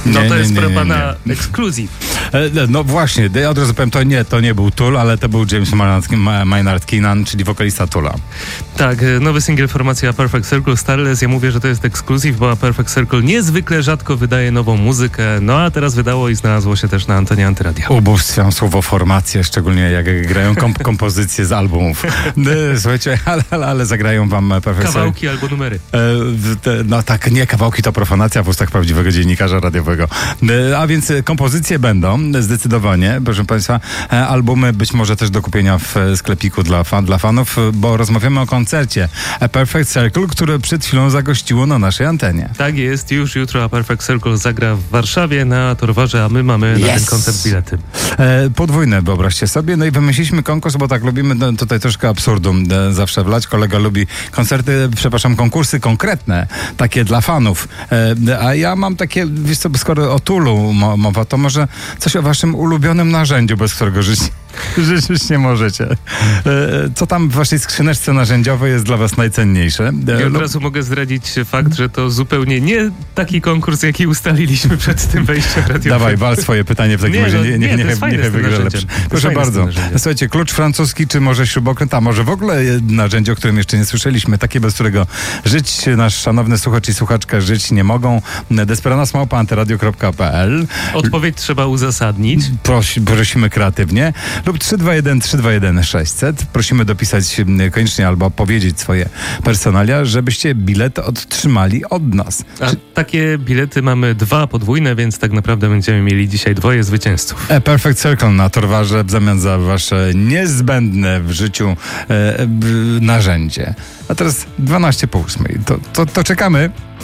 No to jest proba na ekskluzyw. No właśnie, ja od razu powiem, to nie był Tool, ale to był James Maynard Keenan, czyli wokalista Toola. Tak, nowy singiel formacja Perfect Circle Starless. Ja mówię, że to jest ekskluzyw, bo Perfect Circle niezwykle rzadko wydaje nową muzykę, no a teraz wydało i znalazło się też na antenie Antyradia. Ubóstwiam słowo formacje, szczególnie jak grają kompozycje z albumów. Słuchajcie, ale zagrają wam Perfect Circle. Kawałki albo numery. No tak, nie, kawałki to profanacja w ustach prawdziwego dziennikarza radiowego. A więc kompozycje będą, zdecydowanie, proszę Państwa, albumy być może też do kupienia w sklepiku dla fanów, bo rozmawiamy o koncercie Perfect Circle, które przed chwilą zagościło na naszej antenie. Tak jest, już jutro Perfect Circle zagra w Warszawie na Torwarze, a my mamy na ten koncert bilety. Podwójne, wyobraźcie sobie. No i wymyśliliśmy konkurs, bo tak lubimy tutaj troszkę absurdu zawsze wlać. Kolega lubi konkursy konkretne, takie dla fanów. A ja mam takie, wiesz co, skoro o Toolu mowa, to może coś o waszym ulubionym narzędziu, bez którego żyć nie możecie. Co tam w waszej skrzyneczce narzędziowej jest dla was najcenniejsze? Ja od razu mogę zdradzić fakt, że to zupełnie nie taki konkurs, jaki ustaliliśmy przed tym wejściem radiowym. Dawaj, wal swoje pytanie w takim razie. Niech wygra lepszy. Proszę bardzo. Słuchajcie, klucz francuski, czy może śrubokręt, a może w ogóle narzędzie, o którym jeszcze nie słyszeliśmy, takie, bez którego żyć nasz szanowny słuchacz i słuchaczka żyć nie mogą. Desperados@antyradio.pl. Odpowiedź trzeba uzasadnić. Prosimy kreatywnie. Lub 321 600. Prosimy dopisać koniecznie albo powiedzieć swoje personalia, żebyście bilet otrzymali od nas. A takie bilety mamy 2 podwójne, więc tak naprawdę będziemy mieli dzisiaj 2 zwycięzców. Perfect Circle na Torwarze w zamian za wasze niezbędne w życiu narzędzie. A teraz 12 po 8. To czekamy.